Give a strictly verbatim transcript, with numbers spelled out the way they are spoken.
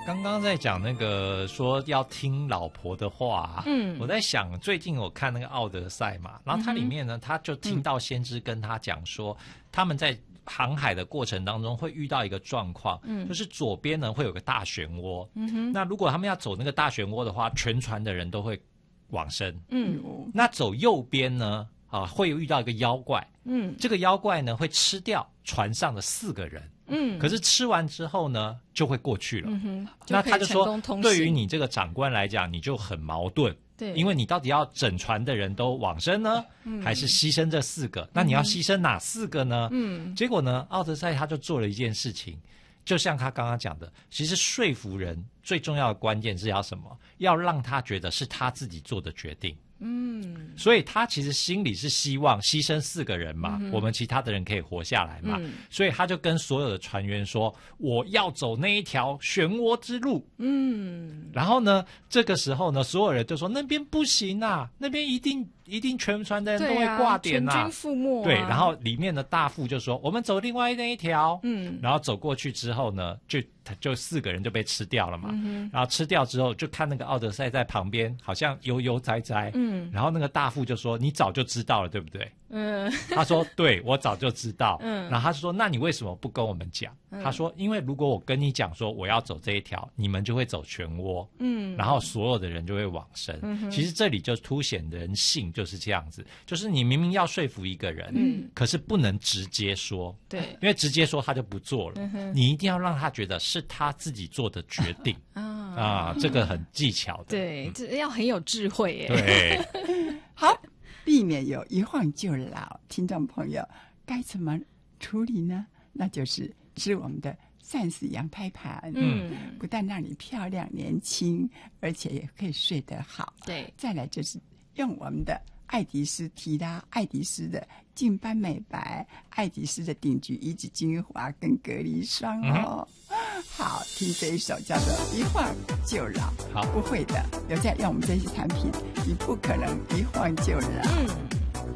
刚刚在讲那个说要听老婆的话，嗯，我在想最近我看那个《奥德赛》嘛，然后它里面呢，嗯、他就听到先知跟他讲说，嗯、他们在航海的过程当中会遇到一个状况，嗯，就是左边呢会有个大漩涡，嗯哼，那如果他们要走那个大漩涡的话，全船的人都会往生，嗯，那走右边呢，啊，会遇到一个妖怪，嗯，这个妖怪呢会吃掉船上的四个人。嗯，可是吃完之后呢，就会过去了。嗯哼，那他就说，对于你这个长官来讲，你就很矛盾。对，因为你到底要整船的人都往生呢，嗯、还是牺牲这四个？那你要牺牲哪四个呢？嗯，结果呢，奥德赛他就做了一件事情，就像他刚刚讲的，其实说服人最重要的关键是要什么？要让他觉得是他自己做的决定。嗯，所以他其实心里是希望牺牲四个人嘛，嗯、我们其他的人可以活下来嘛，嗯、所以他就跟所有的船员说：“我要走那一条漩涡之路。”嗯，然后呢，这个时候呢，所有人就说：“那边不行啊，那边一定一定全船的人都会挂点啊， 全军覆没啊。” 对，然后里面的大副就说：“我们走另外那一条。”嗯，然后走过去之后呢，就就四个人就被吃掉了嘛。嗯、然后吃掉之后，就看那个奥德赛在旁边，好像悠悠哉哉。嗯。嗯，然后那个大副就说：“你早就知道了，对不对？”嗯，他说：“对，我早就知道。”嗯，然后他就说：“那你为什么不跟我们讲？”嗯、他说：“因为如果我跟你讲说我要走这一条，你们就会走漩涡，嗯，然后所有的人就会往生。嗯、其实这里就凸显人性就是这样子，就是你明明要说服一个人，嗯，可是不能直接说，对，因为直接说他就不做了。嗯、你一定要让他觉得是他自己做的决定。啊”啊，这个很技巧的， 对，这、嗯、要很有智慧耶。 对， 好，避免有一晃就老，听众朋友该怎么处理呢？那就是吃我们的膳食羊胎盘，嗯，不但让你漂亮年轻，而且也可以睡得好。 对， 再来就是用我们的爱迪斯提拉爱迪斯的净斑美白，爱迪斯的顶级一级精华跟隔离霜哦。嗯、好，听这一首叫做《一晃就老》。 好， 不会的，有在用我们这些产品，你不可能一晃就老。嗯。